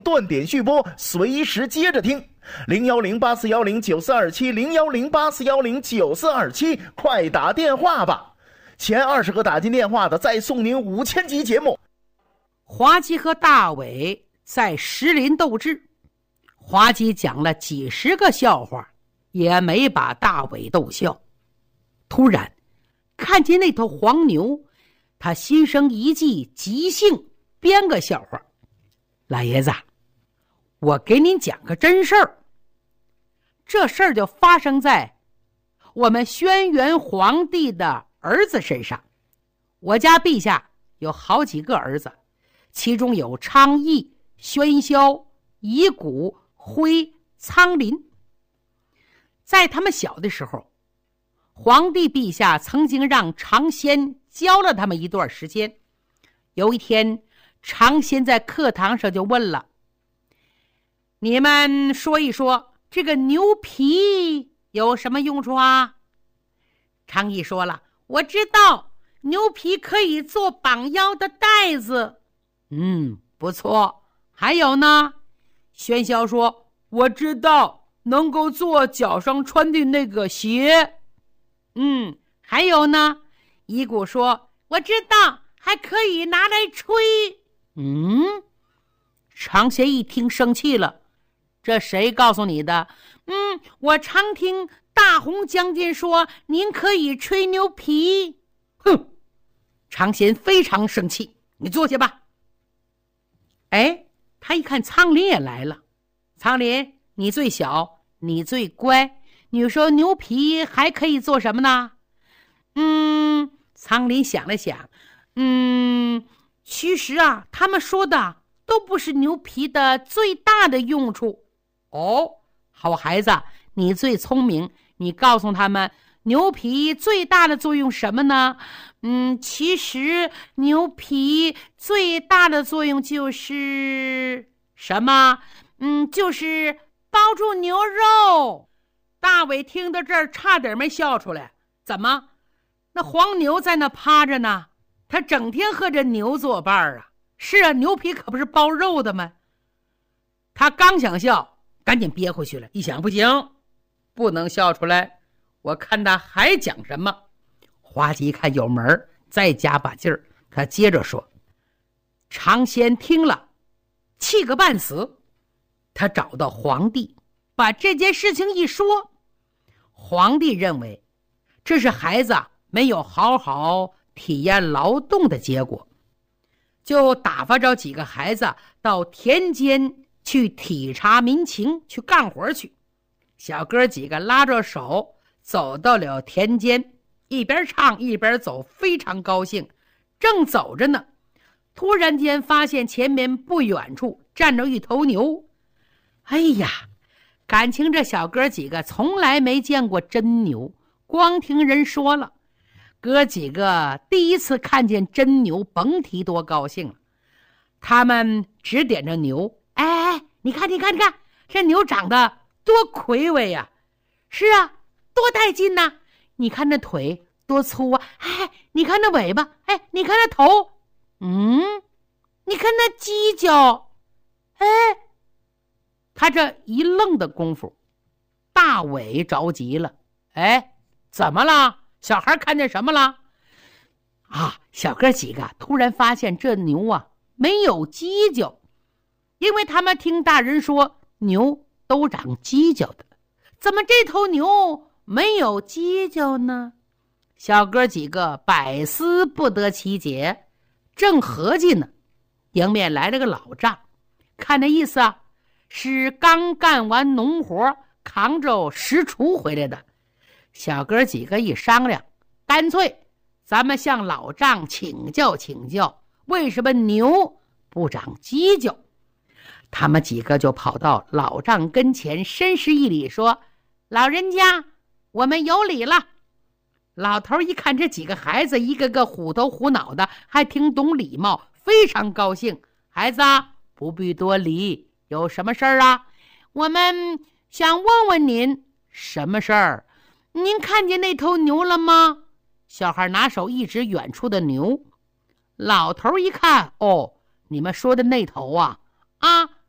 断点续播，随时接着听。01084109427，01084109427，快打电话吧！前20个打进电话的，再送您5000集节目。 滑稽和大伟在石林斗智，滑稽讲了几十个笑话，也没把大伟逗笑。突然看见那头黄牛，他心生一计，即兴编个笑话。老爷子，我给您讲个真事儿。这事儿就发生在我们轩辕皇帝的儿子身上。我家陛下有好几个儿子，其中有昌邑、喧嚣、夷谷、辉、苍林。在他们小的时候，皇帝陛下曾经让尝鲜教了他们一段时间。有一天，尝鲜在课堂上就问了：你们说一说，这个牛皮有什么用处啊？昌邑说了：我知道，牛皮可以做绑腰的带子。不错。还有呢？喧嚣说：我知道，能够做脚上穿的那个鞋。还有呢？夷谷说：我知道，还可以拿来吹。尝鲜一听生气了：这谁告诉你的？我常听大红将军说您可以吹牛皮。哼！尝鲜非常生气，你坐下吧。他一看苍林也来了。苍林，你最小，你最乖，你说牛皮还可以做什么呢？苍林想了想，其实啊，他们说的都不是牛皮的最大的用处。好孩子，你最聪明，你告诉他们牛皮最大的作用什么呢？其实牛皮最大的作用就是什么？就是包住牛肉。大伟听到这儿差点没笑出来。怎么？那黄牛在那趴着呢，他整天和这牛作伴啊。是啊，牛皮可不是包肉的吗？他刚想笑，赶紧憋回去了。一想，不行，不能笑出来，我看他还讲什么。滑稽一看有门，再加把劲儿，他接着说。尝鲜听了，气个半死。他找到皇帝，把这件事情一说。皇帝认为这是孩子没有好好体验劳动的结果，就打发着几个孩子到田间去体察民情，去干活去。小哥几个拉着手走到了田间，一边唱一边走，非常高兴。正走着呢，突然间发现前面不远处站着一头牛。感情这小哥几个从来没见过真牛，光听人说了。哥几个第一次看见真牛，甭提多高兴了。他们指点着牛：你看，这牛长得多魁伟呀！是啊，多带劲呐！你看那腿多粗啊！你看那尾巴，你看那头，你看那犄角，他这一愣的功夫，大伟着急了。怎么了？小孩看见什么了？小哥几个突然发现这牛啊没有犄角，因为他们听大人说牛都长犄角的，怎么这头牛没有犄角呢？小哥几个百思不得其解，正合计呢，迎面来了个老丈，看那意思啊，是刚干完农活扛着石锄回来的。小哥几个一商量，干脆咱们向老丈请教请教，为什么牛不长犄角。他们几个就跑到老丈跟前，深施一礼，说：老人家，我们有礼了。老头一看这几个孩子一个个虎头虎脑的，还挺懂礼貌，非常高兴。孩子不必多礼，有什么事儿啊？我们想问问您什么事儿？您看见那头牛了吗？小孩拿手一指远处的牛。老头一看，你们说的那头啊，